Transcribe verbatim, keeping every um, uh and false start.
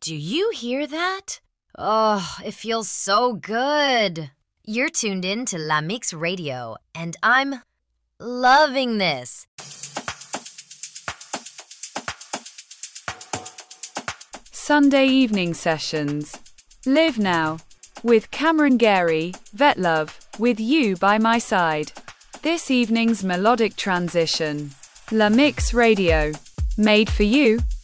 Do you hear that? Oh, it feels so good. You're tuned in to La Mix Radio, and I'm loving this. Sunday evening sessions. Live now. With Cameron Gary, Vet Love, with you by my side. This evening's melodic transition. La Mix Radio. Made for you.